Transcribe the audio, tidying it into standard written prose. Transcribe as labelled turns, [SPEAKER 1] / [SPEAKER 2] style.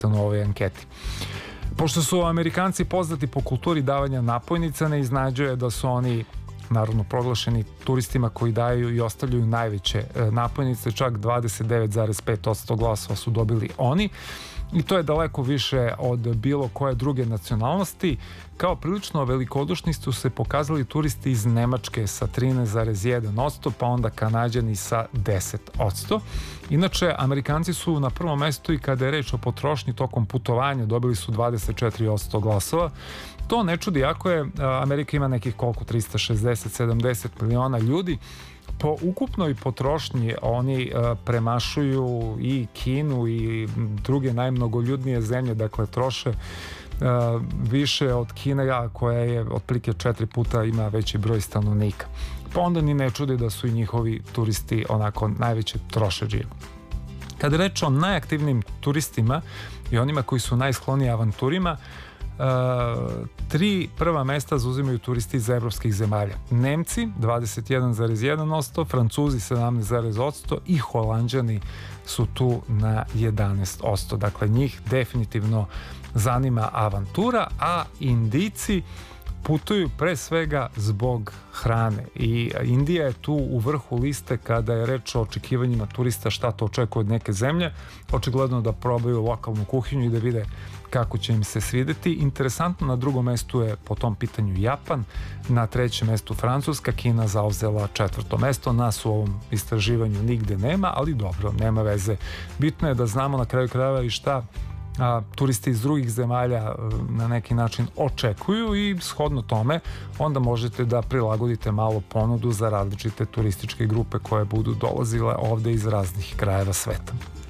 [SPEAKER 1] u ovoj anketi. Pošto su Amerikanci poznati po kulturi davanja napojnica, ne iznenađuje da su oni naravno proglašeni turistima koji daju i ostavljaju najveće napojnice, čak 29,5% glasova su dobili oni. I to je daleko više od bilo koje druge nacionalnosti. Kao prilično velikodušni su se pokazali turisti iz Nemačke sa 13,1%, pa onda Kanađani sa 10%. Inače, Amerikanci su na prvom mestu i kada je reč o potrošnji tokom putovanja, dobili su 24% glasova. To ne čudi, ako je Amerika ima nekih 360-70 miliona ljudi. Po ukupnoj potrošnji oni premašuju i Kinu i druge najmnogoljudnije zemlje, dakle troše više od Kine, koja je otprilike 4 puta ima veći broj stanovnika. Pa onda ni ne čudi da su i njihovi turisti onako najveće trošadžije. Kada je reč o najaktivnijim turistima i onima koji su najskloniji avanturima, 3 prva mesta zauzimaju turisti iz evropskih zemalja. Nemci 21,1%, Francuzi 17,8% i Holanđani su tu na 11%. Dakle, njih definitivno zanima avantura, a Indijci putuju pre svega zbog hrane i Indija je tu u vrhu liste kada je reč o očekivanjima turista, šta to očekuje od neke zemlje. Očigledno da probaju lokalnu kuhinju i da vide kako će im se svideti. Interesantno, na drugom mestu je po tom pitanju Japan, na trećem mestu Francuska, Kina zauzela 4. mesto. Nas u ovom istraživanju nigde nema, ali dobro, nema veze. Bitno je da znamo na kraju krajeva i šta turisti iz drugih zemalja na neki način očekuju i shodno tome onda možete da prilagodite malo ponudu za različite turističke grupe koje budu dolazile ovde iz raznih krajeva sveta.